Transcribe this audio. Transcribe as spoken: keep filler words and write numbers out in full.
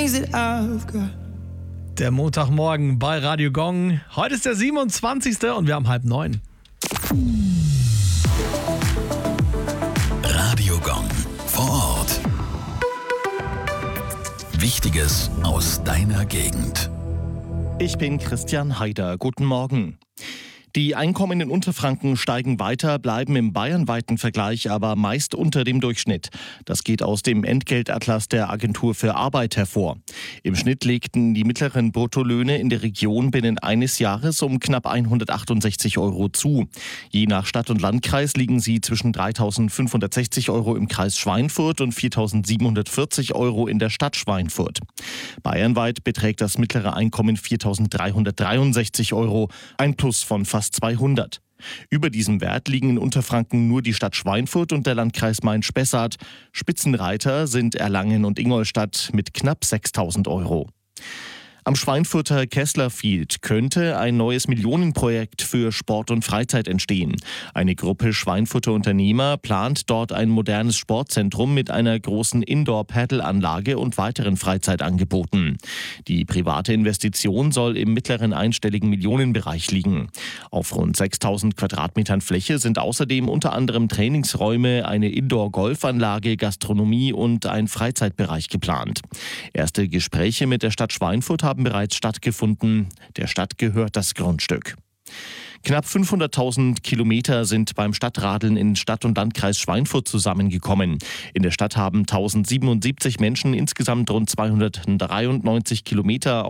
Der Montagmorgen bei Radio Gong. Heute ist der siebenundzwanzigste und wir haben halb neun. Radio Gong vor Ort. Wichtiges aus deiner Gegend. Ich bin Christian Haider. Guten Morgen. Die Einkommen in Unterfranken steigen weiter, bleiben im bayernweiten Vergleich aber meist unter dem Durchschnitt. Das geht aus dem Entgeltatlas der Agentur für Arbeit hervor. Im Schnitt legten die mittleren Bruttolöhne in der Region binnen eines Jahres um knapp hundertachtundsechzig Euro zu. Je nach Stadt und Landkreis liegen sie zwischen dreitausendfünfhundertsechzig Euro im Kreis Schweinfurt und viertausendsiebenhundertvierzig Euro in der Stadt Schweinfurt. Bayernweit beträgt das mittlere Einkommen viertausenddreihundertdreiundsechzig Euro, ein Plus von fast zweihundert. Über diesem Wert liegen in Unterfranken nur die Stadt Schweinfurt und der Landkreis Main-Spessart. Spitzenreiter sind Erlangen und Ingolstadt mit knapp sechstausend Euro. Am Schweinfurter Kessler Field könnte ein neues Millionenprojekt für Sport und Freizeit entstehen. Eine Gruppe Schweinfurter Unternehmer plant dort ein modernes Sportzentrum mit einer großen Indoor-Paddle-Anlage und weiteren Freizeitangeboten. Die private Investition soll im mittleren einstelligen Millionenbereich liegen. Auf rund sechstausend Quadratmetern Fläche sind außerdem unter anderem Trainingsräume, eine Indoor-Golfanlage, Gastronomie und ein Freizeitbereich geplant. Erste Gespräche mit der Stadt Schweinfurt haben bereits stattgefunden. Der Stadt gehört das Grundstück. Knapp fünfhunderttausend Kilometer sind beim Stadtradeln in Stadt- und Landkreis Schweinfurt zusammengekommen. In der Stadt haben tausendsiebenundsiebzig Menschen insgesamt rund zweihundertdreiundneunzig Kilometer